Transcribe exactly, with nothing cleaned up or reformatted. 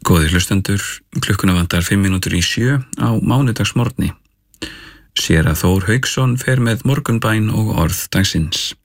Góðir hlustendur, klukkuna vantar fimm mínútur í sjö á mánudagsmorgni. Séra Þór Hauksson fer með morgunbæn og orð dagsins.